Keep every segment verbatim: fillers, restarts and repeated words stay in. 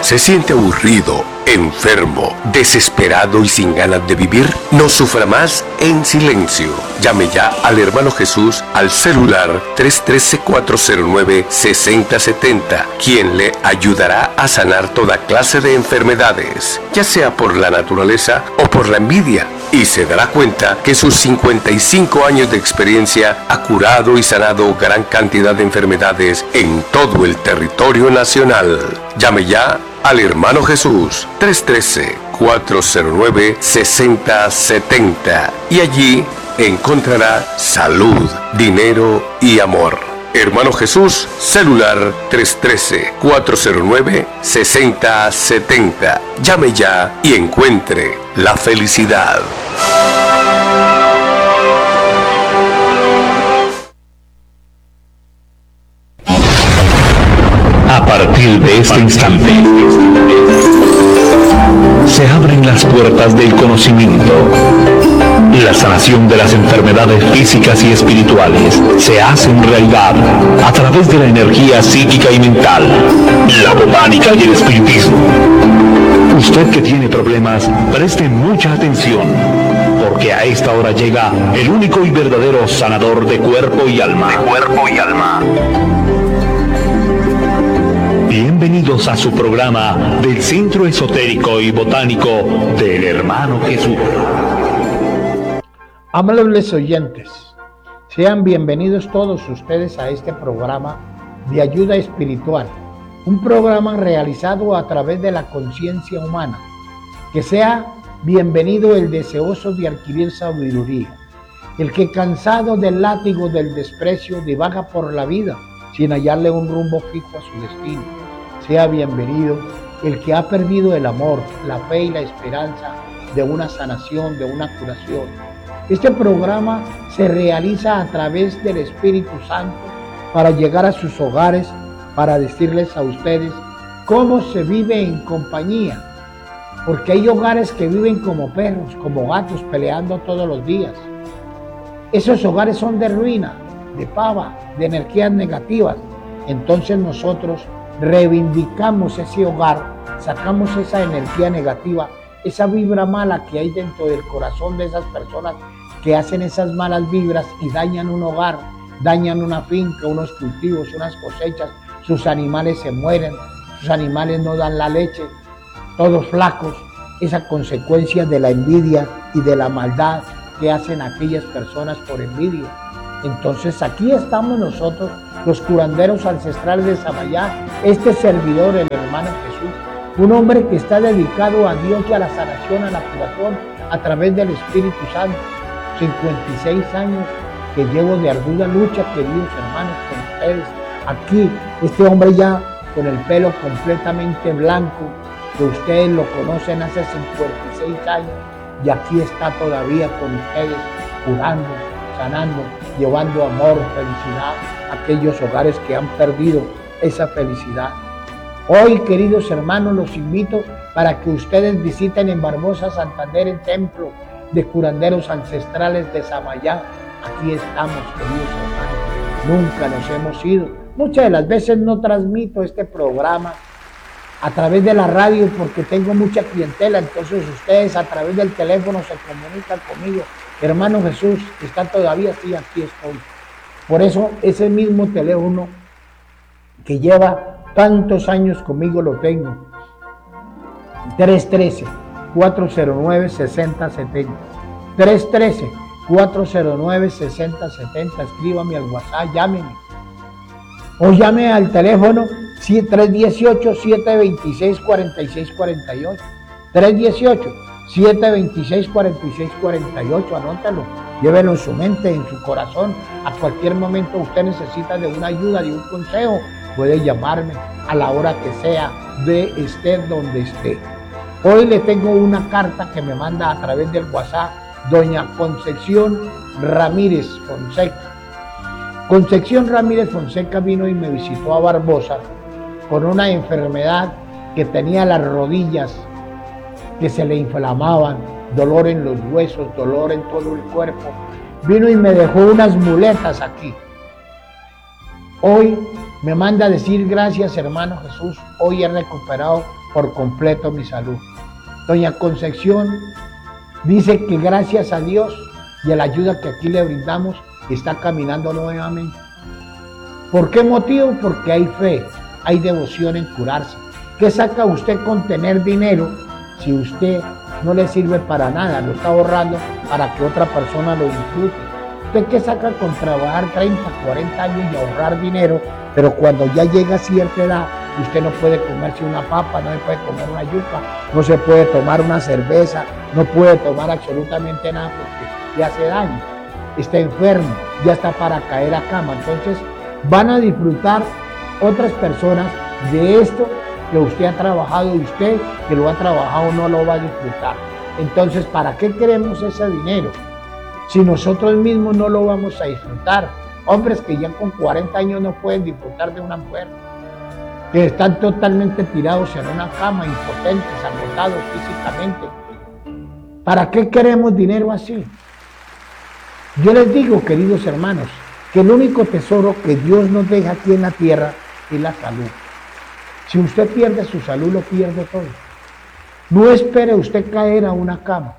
¿Se siente aburrido, enfermo, desesperado y sin ganas de vivir? No sufra más en silencio. Llame ya al Hermano Jesús al celular tres uno tres, cuatro cero nueve, seis cero siete cero, quien le ayudará a sanar toda clase de enfermedades, ya sea por la naturaleza o por la envidia, y se dará cuenta que sus cincuenta y cinco años de experiencia ha curado y sanado gran cantidad de enfermedades en todo el territorio nacional. Llame ya al Hermano Jesús tres uno tres, cuatro cero nueve, seis cero siete cero y allí encontrará salud, dinero y amor. Hermano Jesús, celular tres uno tres, cuatro cero nueve, seis cero siete cero. Llame ya y encuentre la felicidad. A partir de este instante, se abren las puertas del conocimiento. La sanación de las enfermedades físicas y espirituales se hacen realidad a través de la energía psíquica y mental, la botánica y el espiritismo. Usted que tiene problemas, preste mucha atención, porque a esta hora llega el único y verdadero sanador de cuerpo y alma. De cuerpo y alma. Bienvenidos a su programa del Centro Esotérico y Botánico del Hermano Jesús. Amables oyentes, sean bienvenidos todos ustedes a este programa de ayuda espiritual, un programa realizado a través de la conciencia humana. Que sea bienvenido el deseoso de adquirir sabiduría, el que cansado del látigo del desprecio divaga por la vida sin hallarle un rumbo fijo a su destino. Sea bienvenido el que ha perdido el amor, la fe y la esperanza de una sanación, de una curación. Este programa se realiza a través del Espíritu Santo para llegar a sus hogares, para decirles a ustedes cómo se vive en compañía. Porque hay hogares que viven como perros, como gatos, peleando todos los días. Esos hogares son de ruina, de pava, de energías negativas. Entonces nosotros reivindicamos ese hogar, sacamos esa energía negativa, esa vibra mala que hay dentro del corazón de esas personas que hacen esas malas vibras y dañan un hogar, dañan una finca, unos cultivos, unas cosechas, sus animales se mueren, sus animales no dan la leche, todos flacos, esa consecuencia de la envidia y de la maldad que hacen aquellas personas por envidia. Entonces aquí estamos nosotros, los curanderos ancestrales de Samayá, este servidor, el Hermano Jesús, un hombre que está dedicado a Dios y a la sanación, a la curación, a través del Espíritu Santo. cincuenta y seis años que llevo de ardua lucha, queridos hermanos, con ustedes. Aquí, este hombre ya con el pelo completamente blanco, que ustedes lo conocen hace cincuenta y seis años, y aquí está todavía con ustedes, curando, sanando, llevando amor, felicidad a aquellos hogares que han perdido esa felicidad. Hoy, queridos hermanos, los invito para que ustedes visiten en Barbosa, Santander, el templo de curanderos ancestrales de Samayá. Aquí estamos, queridos hermanos, nunca nos hemos ido. Muchas de las veces no transmito este programa a través de la radio porque tengo mucha clientela, entonces ustedes a través del teléfono se comunican conmigo. Hermano Jesús, ¿está todavía? Sí, aquí estoy. Por eso ese mismo teléfono que lleva tantos años conmigo lo tengo. tres uno tres, cuatro cero nueve, seis cero siete cero. tres uno tres, cuatro cero nueve, seis cero siete cero. Escríbame al WhatsApp, llámeme. O llame al teléfono tres uno ocho, siete dos seis, cuatro seis cuatro ocho. tres uno ocho, siete dos seis, cuatro seis cuatro ocho, anótalo, llévelo en su mente, en su corazón. A cualquier momento usted necesita de una ayuda, de un consejo, puede llamarme a la hora que sea, de esté donde esté. Hoy le tengo una carta que me manda a través del WhatsApp doña Concepción Ramírez Fonseca. Concepción Ramírez Fonseca vino y me visitó a Barbosa con una enfermedad que tenía las rodillas que se le inflamaban, dolor en los huesos, dolor en todo el cuerpo. Vino y me dejó unas muletas aquí. Hoy me manda a decir gracias, hermano Jesús, hoy he recuperado por completo mi salud. Doña Concepción dice que gracias a Dios y a la ayuda que aquí le brindamos, está caminando nuevamente. ¿Por qué motivo? Porque hay fe, hay devoción en curarse. ¿Qué saca usted con tener dinero si usted no le sirve para nada? Lo está ahorrando para que otra persona lo disfrute. ¿Usted qué saca con trabajar treinta, cuarenta años y ahorrar dinero, pero cuando ya llega a cierta edad, usted no puede comerse una papa, no se puede comer una yuca, no se puede tomar una cerveza, no puede tomar absolutamente nada porque le hace daño, está enfermo, ya está para caer a cama? Entonces van a disfrutar otras personas de esto que usted ha trabajado, y usted que lo ha trabajado no lo va a disfrutar. Entonces, ¿para qué queremos ese dinero si nosotros mismos no lo vamos a disfrutar? Hombres que ya con cuarenta años no pueden disfrutar de una mujer, que están totalmente tirados en una cama, impotentes, agotados físicamente. ¿Para qué queremos dinero así? Yo les digo, queridos hermanos, que el único tesoro que Dios nos deja aquí en la tierra es la salud. Si usted pierde su salud, lo pierde todo. No espere usted caer a una cama.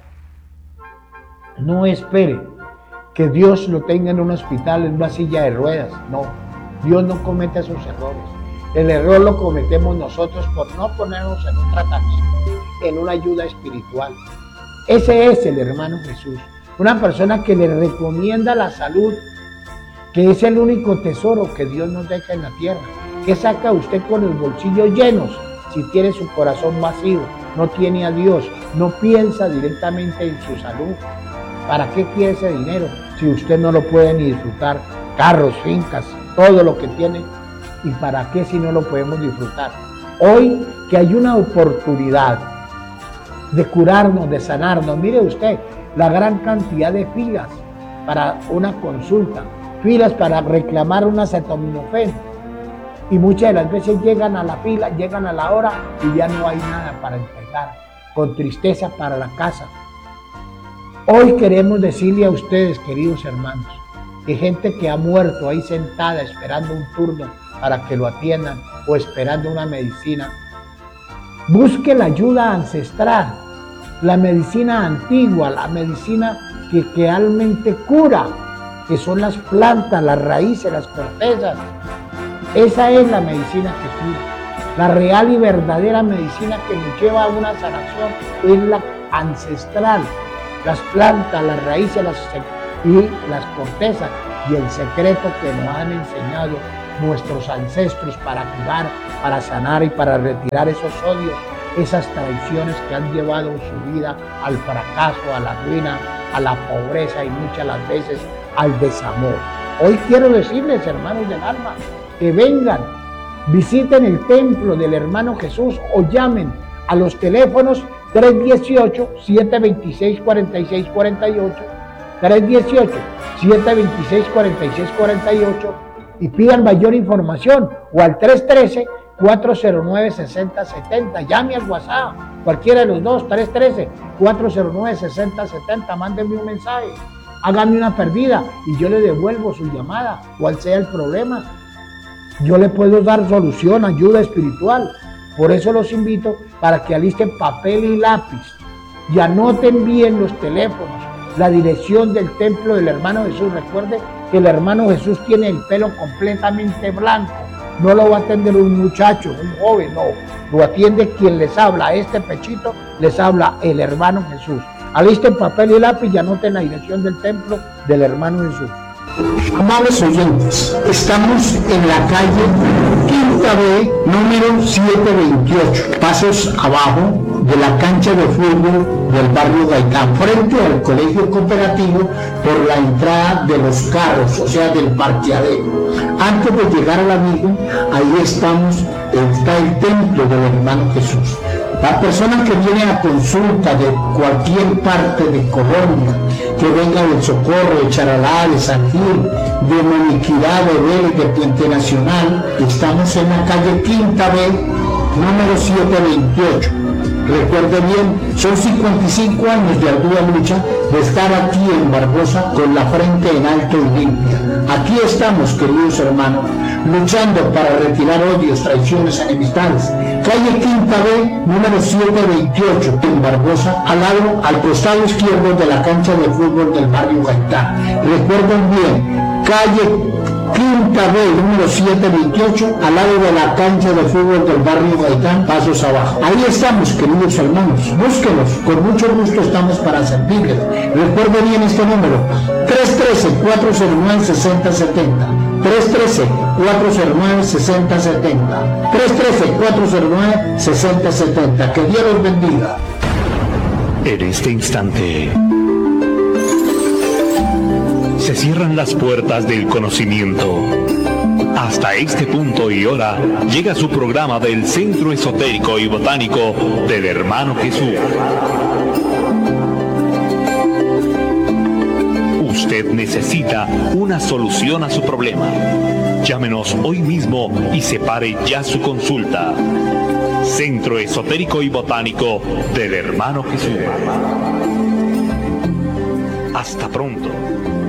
No espere que Dios lo tenga en un hospital, en una silla de ruedas. No, Dios no comete esos errores. El error lo cometemos nosotros por no ponernos en un tratamiento, en una ayuda espiritual. Ese es el hermano Jesús. Una persona que le recomienda la salud, que es el único tesoro que Dios nos deja en la tierra. ¿Qué saca usted con los bolsillos llenos si tiene su corazón vacío, no tiene a Dios, no piensa directamente en su salud? ¿Para qué quiere ese dinero si usted no lo puede ni disfrutar? Carros, fincas, todo lo que tiene. ¿Y para qué si no lo podemos disfrutar? Hoy que hay una oportunidad de curarnos, de sanarnos. Mire usted la gran cantidad de filas para una consulta, filas para reclamar una acetaminofén. Y muchas de las veces llegan a la fila, llegan a la hora y ya no hay nada para entregar, con tristeza para la casa. Hoy queremos decirle a ustedes, queridos hermanos, que gente que ha muerto ahí sentada esperando un turno para que lo atiendan o esperando una medicina, busque la ayuda ancestral, la medicina antigua, la medicina que realmente cura, que son las plantas, las raíces, las cortezas. Esa es la medicina que cura. La real y verdadera medicina que nos lleva a una sanación es la ancestral. Las plantas, las raíces las, y las cortezas, y el secreto que nos han enseñado nuestros ancestros para curar, para sanar y para retirar esos odios, esas traiciones que han llevado su vida al fracaso, a la ruina, a la pobreza y muchas las veces al desamor. Hoy quiero decirles, hermanos del alma, que vengan, visiten el templo del hermano Jesús o llamen a los teléfonos tres uno ocho, siete dos seis, cuatro seis cuatro ocho, tres uno ocho, siete dos seis, cuatro seis cuatro ocho y pidan mayor información, o al tres uno tres, cuatro cero nueve, seis cero siete cero. Llame al WhatsApp, cualquiera de los dos, tres uno tres, cuatro cero nueve, seis cero siete cero. Mándenme un mensaje, háganme una perdida y yo le devuelvo su llamada, cual sea el problema. Yo le puedo dar solución, ayuda espiritual. Por eso los invito para que alisten papel y lápiz y anoten bien los teléfonos, la dirección del templo del hermano Jesús. Recuerde que el hermano Jesús tiene el pelo completamente blanco. No lo va a atender un muchacho, un joven, no. Lo atiende quien les habla. A este pechito les habla el hermano Jesús. Alisten papel y lápiz y anoten la dirección del templo del hermano Jesús. Amables oyentes, estamos en la calle Quinta B, número setecientos veintiocho, pasos abajo de la cancha de fútbol del barrio Gaitán, frente al colegio cooperativo, por la entrada de los carros, o sea, del parqueadero. Antes de llegar al amigo, ahí estamos, está el templo del hermano Jesús. La persona que viene a consulta de cualquier parte de Colombia, que venga del Socorro, de Charalá, de San Gil, de Moniquirá, de Vélez, de Puente Nacional, estamos en la calle Quinta B, número setecientos veintiocho. Recuerde bien, son cincuenta y cinco años de ardua lucha de estar aquí en Barbosa con la frente en alto y limpia. Aquí estamos, queridos hermanos, luchando para retirar odios, traiciones, enemistades. Calle Quinta B, número setecientos veintiocho, en Barbosa, al lado, al costado izquierdo de la cancha de fútbol del barrio Gaitán. Recuerden bien, calle Quinta B, número setecientos veintiocho, al lado de la cancha de fútbol del barrio Gaitán, pasos abajo. Ahí estamos, queridos hermanos, búsquenos, con mucho gusto estamos para servirles. Recuerden bien este número, tres uno tres, cuatro cero nueve, seis cero siete cero, tres uno tres, cuatro cero nueve, seis cero siete cero, tres uno tres, cuatro cero nueve, seis cero siete cero. Que Dios los bendiga. En este instante se cierran las puertas del conocimiento. Hasta este punto y hora llega su programa del Centro Esotérico y Botánico del Hermano Jesús. Usted necesita una solución a su problema. Llámenos hoy mismo y separe ya su consulta. Centro Esotérico y Botánico del Hermano Jesús. Hasta pronto.